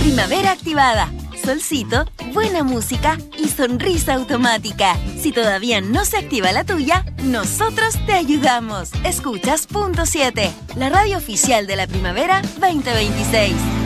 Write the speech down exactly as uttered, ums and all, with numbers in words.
Primavera activada. Solcito, buena música y sonrisa automática. Si todavía no se activa la tuya, nosotros te ayudamos. Escuchas Punto siete, la radio oficial de la Primavera veinte veintiséis.